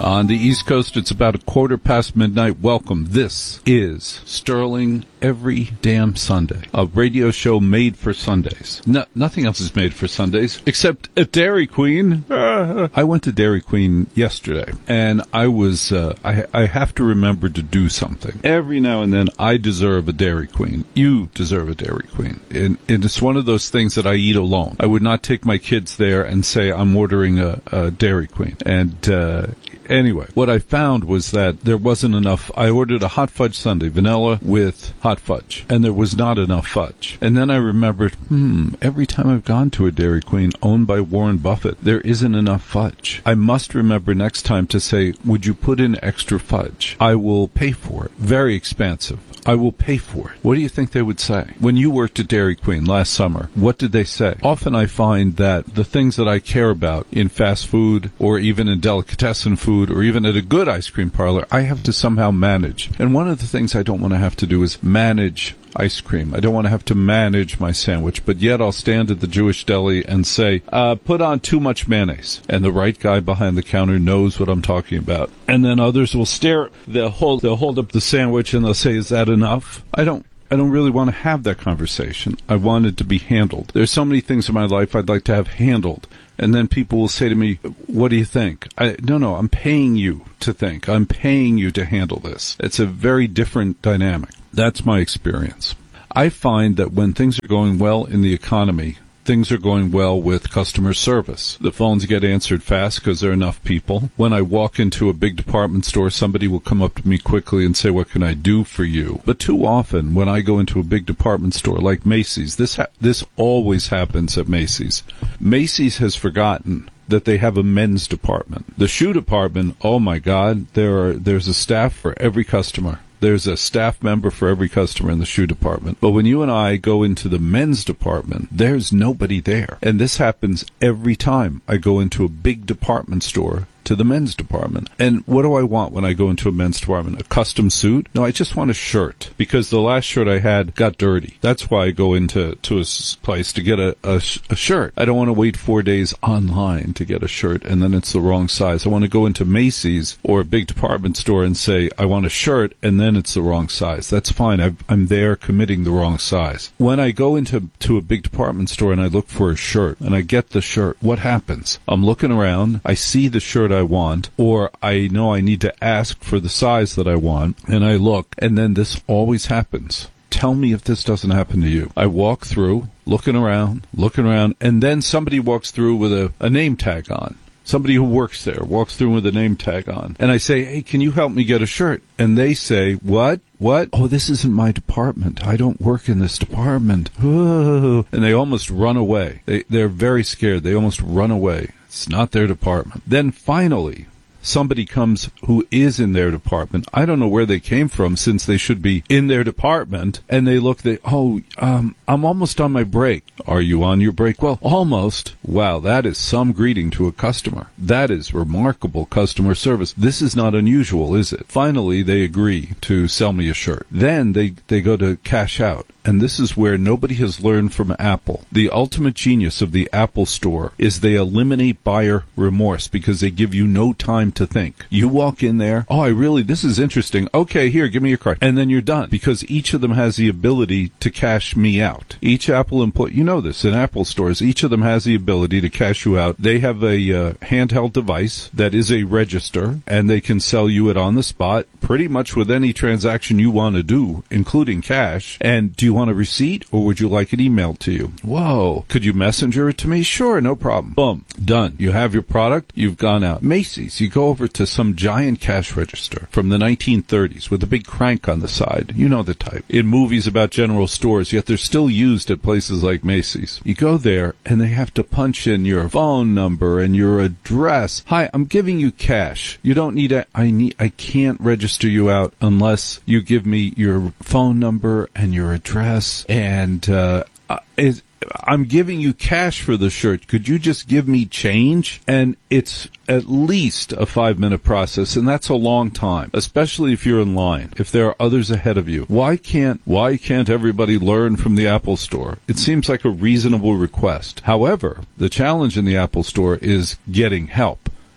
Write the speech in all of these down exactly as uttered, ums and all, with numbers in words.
On the East Coast, it's about a quarter past midnight. Welcome. This is Sterling Every Damn Sunday, a radio show made for Sundays. No, nothing else is made for Sundays except a Dairy Queen. Uh, I went to Dairy Queen yesterday, and I was, uh, I, I have to remember to do something. Every now and then, I deserve a Dairy Queen. You deserve a Dairy Queen. And, and it's one of those things that I eat alone. I would not take my kids there and say, I'm ordering a, a Dairy Queen. And, uh, Anyway, what I found was that there wasn't enough. I ordered a hot fudge sundae, vanilla with hot fudge, and there was not enough fudge. And then I remembered, hmm, every time I've gone to a Dairy Queen owned by Warren Buffett, there isn't enough fudge. I must remember next time to say, would you put in extra fudge? I will pay for it. Very expensive. I will pay for it. What do you think they would say? When you worked at Dairy Queen last summer, what did they say? Often I find that the things that I care about in fast food or even in delicatessen food or even at a good ice cream parlor, I have to somehow manage. And one of the things I don't want to have to do is manage ice cream. I don't want to have to manage my sandwich, but yet I'll stand at the Jewish deli and say, uh, put on too much mayonnaise. And the right guy behind the counter knows what I'm talking about. And then others will stare, they'll hold, they'll hold up the sandwich and they'll say, is that enough? I don't. I don't really want to have that conversation. I want it to be handled. There's so many things in my life I'd like to have handled. And then people will say to me, what do you think? I, no, no, I'm paying you to think. I'm paying you to handle this. It's a very different dynamic. That's my experience. I find that when things are going well in the economy, things are going well with customer service. The phones get answered fast because there are enough people. When I walk into a big department store, somebody will come up to me quickly and say, what can I do for you? But too often, when I go into a big department store like Macy's, this ha- this always happens at Macy's. Macy's has forgotten that they have a men's department. The shoe department, oh my God, there are there's a staff for every customer. There's a staff member for every customer in the shoe department. But when you and I go into the men's department, there's nobody there. And this happens every time I go into a big department store to the men's department. And what do I want when I go into a men's department? A custom suit? No, I just want a shirt, because the last shirt I had got dirty. That's why I go into to a place to get a, a, a shirt. I don't want to wait four days online to get a shirt and then it's the wrong size. I want to go into Macy's or a big department store and say, I want a shirt, and then it's the wrong size. That's fine. I've, I'm there committing the wrong size. When I go into to a big department store and I look for a shirt and I get the shirt, what happens? I'm looking around. I see the shirt I want, or I know I need to ask for the size that I want, and I look, and then this always happens. Tell me if this doesn't happen to you. I walk through, looking around, looking around, and then somebody walks through with a, a name tag on. Somebody who works there walks through with a name tag on. And I say, hey, can you help me get a shirt? And they say, what? What? Oh, this isn't my department. I don't work in this department. And they almost run away. They, they're very scared. They almost run away. It's not their department. Then finally, somebody comes who is in their department. I don't know where they came from, since they should be in their department. And they look, they, oh, um, I'm almost on my break. Are you on your break? Well, almost. Wow, that is some greeting to a customer. That is remarkable customer service. This is not unusual, is it? Finally, they agree to sell me a shirt. Then they, they go to cash out. And this is where nobody has learned from Apple. The ultimate genius of the Apple Store is they eliminate buyer remorse, because they give you no time to think. You walk in there, oh, I really, this is interesting. Okay, here, give me your card. And then you're done, because each of them has the ability to cash me out. Each Apple employee, you know this, in Apple stores, each of them has the ability to cash you out. They have a uh, handheld device that is a register, and they can sell you it on the spot, pretty much with any transaction you want to do, including cash. And do you want a receipt, or would you like it emailed to you? Whoa. Could you messenger it to me? Sure, no problem. Boom. Done. You have your product. You've gone out. Macy's, you go over to some giant cash register from the nineteen thirties with a big crank on the side. You know the type. In movies about general stores, yet they're still used at places like Macy's. You go there, and they have to punch in your phone number and your address. Hi, I'm giving you cash. You don't need a, I need, I can't register you out unless you give me your phone number and your address. And uh, is, I'm giving you cash for the shirt. Could you just give me change? And it's at least a five-minute process, and that's a long time, especially if you're in line, if there are others ahead of you. Why can't why can't everybody learn from the Apple Store? It seems like a reasonable request. However, the challenge in the Apple Store is getting help.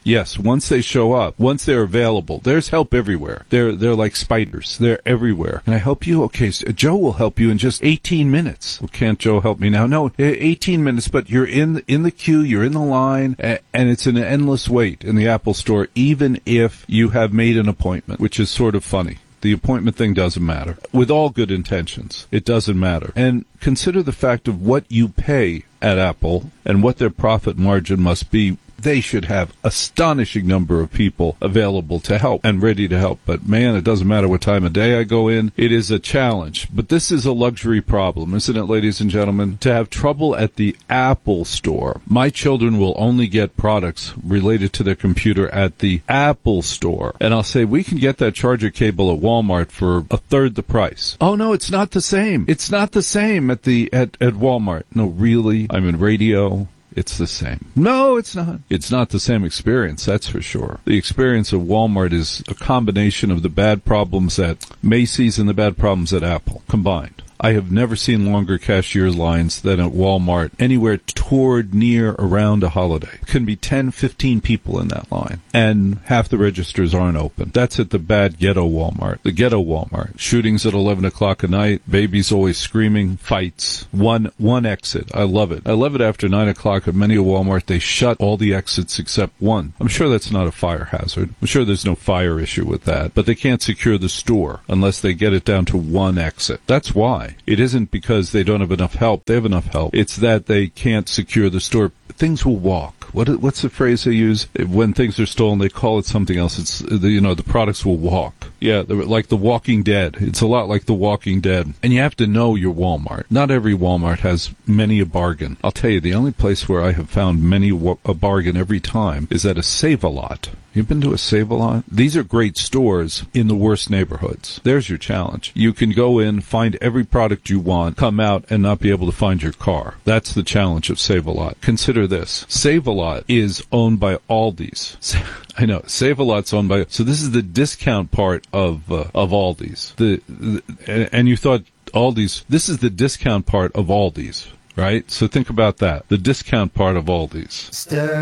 Yes, once they show up, once they're available, there's help everywhere. They're they're like spiders. They're everywhere. Can I help you? Okay, so Joe will help you in just eighteen minutes. Well, can't Joe help me now? No, eighteen minutes, but you're in in the queue, you're in the line, and it's an endless wait in the Apple Store, even if you have made an appointment, which is sort of funny. The appointment thing doesn't matter. With all good intentions, it doesn't matter. And consider the fact of what you pay at Apple and what their profit margin must be. They should have astonishing number of people available to help and ready to help. But, man, it doesn't matter what time of day I go in. It is a challenge. But this is a luxury problem, isn't it, ladies and gentlemen? To have trouble at the Apple Store. My children will only get products related to their computer at the Apple Store. And I'll say, we can get that charger cable at Walmart for a third the price. Oh, no, it's not the same. It's not the same at the at, at Walmart. No, really? I'm in radio. It's the same. No, it's not. It's not the same experience, that's for sure. The experience of Walmart is a combination of the bad problems at Macy's and the bad problems at Apple combined. I have never seen longer cashier lines than at Walmart anywhere toward, near, around a holiday. It can be ten, fifteen people in that line, and half the registers aren't open. That's at the bad ghetto Walmart. The ghetto Walmart. Shootings at eleven o'clock at night, babies always screaming, fights. One one exit. I love it. I love it after nine o'clock at many a Walmart. They shut all the exits except one. I'm sure that's not a fire hazard. I'm sure there's no fire issue with that. But they can't secure the store unless they get it down to one exit. That's why. It isn't because they don't have enough help. They have enough help. It's that they can't secure the store. Things will walk. What what's the phrase they use when things are stolen? They call it something else. It's the, you know the products will walk. Yeah, like The Walking Dead. It's a lot like The Walking Dead. And you have to know your Walmart. Not every Walmart has many a bargain. I'll tell you, the only place where I have found many a bargain every time is at a Save-A-Lot. You've been to a Save-A-Lot? These are great stores in the worst neighborhoods. There's your challenge. You can go in, find every product you want, come out, and not be able to find your car. That's the challenge of Save-A-Lot. Consider this. Save-A-Lot is owned by Aldi's. I know. Save-A-Lot's owned by... So this is the discount part of uh, of Aldi's. The, the and you thought Aldi's... This is the discount part of Aldi's, right? So think about that. The discount part of Aldi's. Stir.